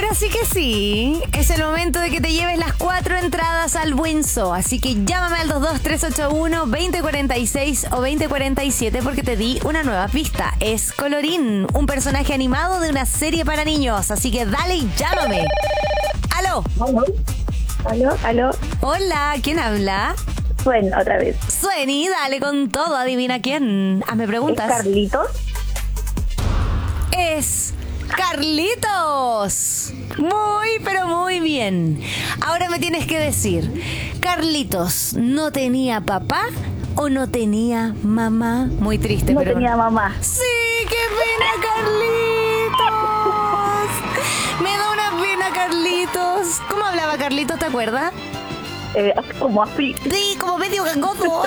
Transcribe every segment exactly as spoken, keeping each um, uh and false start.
Ahora sí que sí. Es el momento de que te lleves las cuatro entradas al Buen Zoo. Así que llámame al dos dos tres ocho uno, dos cero cuatro seis o dos cero cuatro siete porque te di una nueva pista. Es Colorín, un personaje animado de una serie para niños. Así que dale y llámame. ¡Aló! ¿Aló? ¿Aló? ¿Aló? Hola, ¿quién habla? Bueno, otra vez. Sueni, dale con todo. Adivina quién. Hazme preguntas. ¿Es Carlitos? Es Carlitos. Muy, pero muy bien. Ahora me tienes que decir, ¿Carlitos no tenía papá o no tenía mamá? Muy triste, No pero... tenía mamá. Sí, qué pena, Carlitos. Me da una pena, Carlitos. ¿Cómo hablaba Carlitos, te acuerdas? Eh, como así. Sí, como medio gangoso.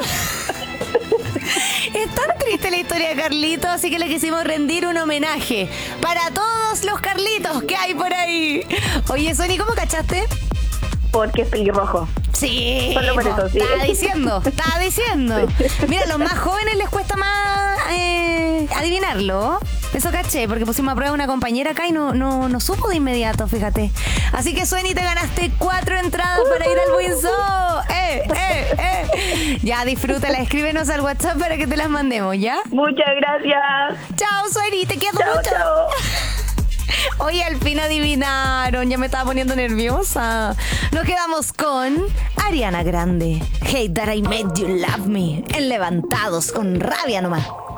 Es tan triste la historia de Carlitos, así que le quisimos rendir un homenaje para todos los Carlitos que hay por ahí. Oye, Sony, ¿cómo cachaste? Porque es pelirrojo. Sí, Solo por eso, sí. estaba diciendo, estaba diciendo. Mira, a los más jóvenes les cuesta más eh, adivinarlo. Eso caché, porque pusimos a prueba a una compañera acá y no, no, no supo de inmediato, fíjate. Así que, Sueni, te ganaste cuatro entradas para ir al Buen Zoo. ¡Eh, eh, eh! Ya, disfrútala, escríbenos al WhatsApp para que te las mandemos, ¿ya? Muchas gracias. Chao, Sueni, te quiero Chao, mucho. chao. Oye, al fin adivinaron, ya me estaba poniendo nerviosa. Nos quedamos con Ariana Grande. Hate that I made you love me. En Levantados con rabia nomás.